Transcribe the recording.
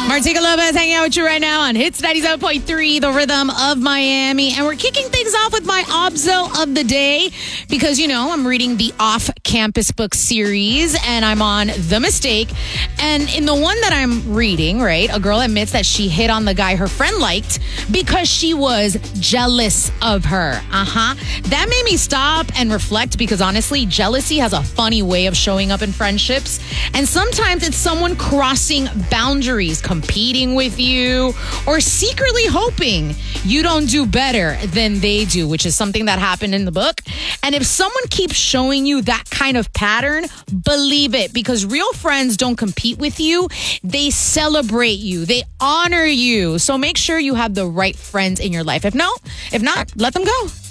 Martika Lopez hanging out with you right now on Hits 97.3, the rhythm of Miami. And we're kicking things off with my Obzo of the day because, you know, I'm reading the Off-Campus book series and I'm on The Mistake. And in the one that I'm reading, right, a girl admits that she hit on the guy her friend liked because she was jealous of her. That made me stop and reflect because honestly, jealousy has a funny way of showing up in friendships. And sometimes it's someone crossing boundaries, competing with you, or secretly hoping you don't do better than they do, which is something that happened in the book. And if someone keeps showing you that kind of pattern, believe it, because real friends don't compete with you. They celebrate you. They honor you. So make sure you have the right friends in your life. If not, let them go.